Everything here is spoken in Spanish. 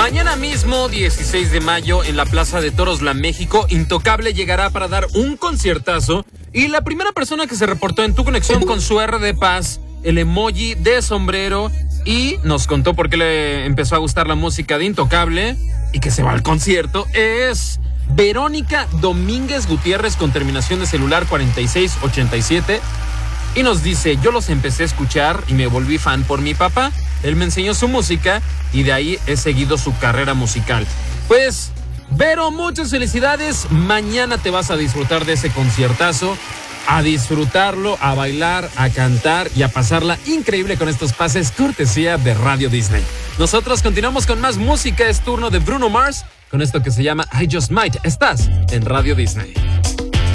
Mañana mismo, 16 de mayo, en la Plaza de Toros La México, Intocable llegará para dar un conciertazo. Y la primera persona que se reportó en Tu Conexión con su R de paz, el emoji de sombrero, y nos contó por qué le empezó a gustar la música de Intocable y que se va al concierto, es Verónica Domínguez Gutiérrez, con terminación de celular 4687. Y nos dice: yo los empecé a escuchar y me volví fan por mi papá. Él me enseñó su música y de ahí he seguido su carrera musical. Pues, Vero, muchas felicidades. Mañana te vas a disfrutar de ese conciertazo, a disfrutarlo, a bailar, a cantar y a pasarla increíble con estos pases cortesía de Radio Disney. Nosotros continuamos con más música. Es turno de Bruno Mars con esto que se llama I Just Might. Estás en Radio Disney.